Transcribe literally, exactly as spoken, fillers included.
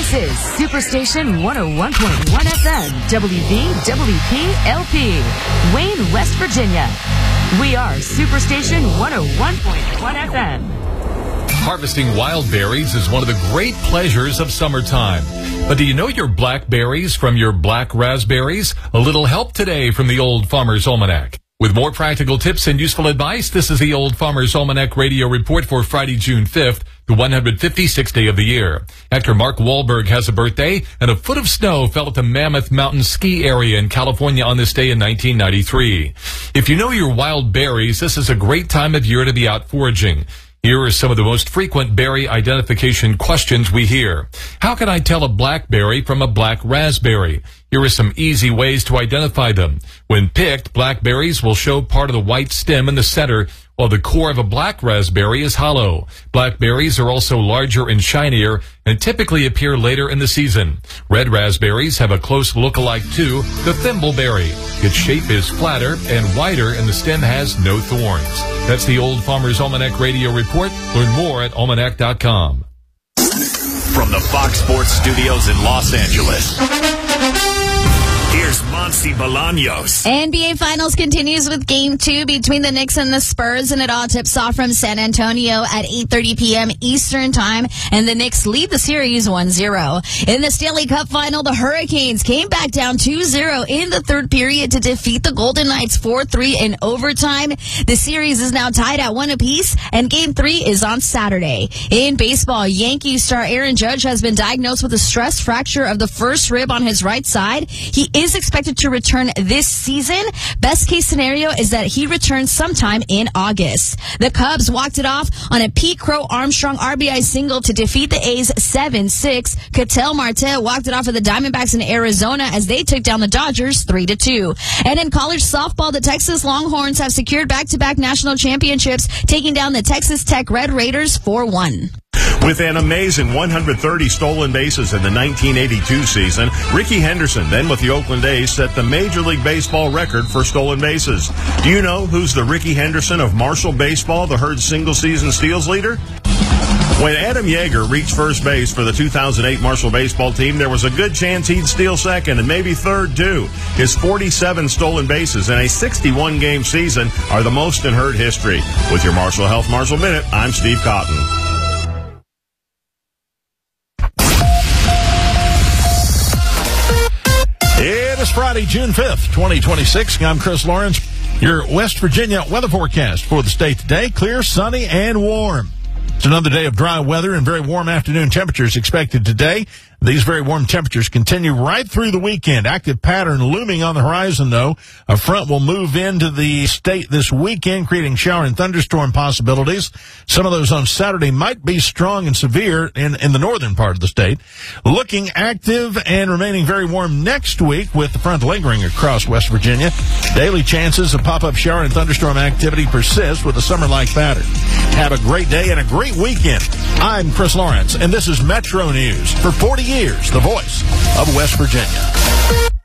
This is Superstation one oh one point one F M, W V W P L P, Wayne, West Virginia. We are Superstation one oh one point one F M. Harvesting wild berries is one of the great pleasures of summertime. But do you know your blackberries from your black raspberries? A little help today from the Old Farmer's Almanac. With more practical tips and useful advice, this is the Old Farmer's Almanac radio report for Friday, June fifth, the one hundred fifty-sixth day of the year. Actor Mark Wahlberg has a birthday, and a foot of snow fell at the Mammoth Mountain ski area in California on this day in nineteen ninety-three. If you know your wild berries, this is a great time of year to be out foraging. Here are some of the most frequent berry identification questions we hear. How can I tell a blackberry from a black raspberry? Here are some easy ways to identify them. When picked, blackberries will show part of the white stem in the center, while the core of a black raspberry is hollow. Blackberries are also larger and shinier and typically appear later in the season. Red raspberries have a close look-alike to the thimbleberry. Its shape is flatter and wider, and the stem has no thorns. That's the Old Farmer's Almanac Radio Report. Learn more at almanac dot com. From the Fox Sports Studios in Los Angeles, here's Monty Bolaños. N B A Finals continues with Game two between the Knicks and the Spurs, and it all tips off from San Antonio at eight thirty p.m. Eastern Time, and the Knicks lead the series one zero. In the Stanley Cup Final, the Hurricanes came back down two zero in the third period to defeat the Golden Knights four three in overtime. The series is now tied at one apiece, and Game three is on Saturday. In baseball, Yankees star Aaron Judge has been diagnosed with a stress fracture of the first rib on his right side. He is expected to return this season. Best case scenario is that he returns sometime in August. The Cubs walked it off on a Pete Crow Armstrong R B I single to defeat the A's seven six. Ketel Marte walked it off of the Diamondbacks in Arizona as they took down the Dodgers three to two. And in college softball, the Texas Longhorns have secured back-to-back national championships, taking down the Texas Tech Red Raiders four one. With an amazing one hundred thirty stolen bases in the nineteen eighty-two season, Ricky Henderson, then with the Oakland A's, set the Major League Baseball record for stolen bases. Do you know who's the Ricky Henderson of Marshall Baseball, the Herd single-season steals leader? When Adam Yeager reached first base for the two thousand eight Marshall baseball team, there was a good chance he'd steal second and maybe third, too. His forty-seven stolen bases in a sixty-one game season are the most in Herd history. With your Marshall Health Marshall Minute, I'm Steve Cotton. It is Friday, June fifth, twenty twenty-six. I'm Chris Lawrence. Your West Virginia weather forecast for the state today. Clear, sunny, and warm. It's another day of dry weather and very warm afternoon temperatures expected today. These very warm temperatures continue right through the weekend. Active pattern looming on the horizon, though. A front will move into the state this weekend, creating shower and thunderstorm possibilities. Some of those on Saturday might be strong and severe in, in the northern part of the state. Looking active and remaining very warm next week with the front lingering across West Virginia. Daily chances of pop-up shower and thunderstorm activity persist with a summer-like pattern. Have a great day and a great weekend. I'm Chris Lawrence, and this is Metro News for forty years, the voice of West Virginia.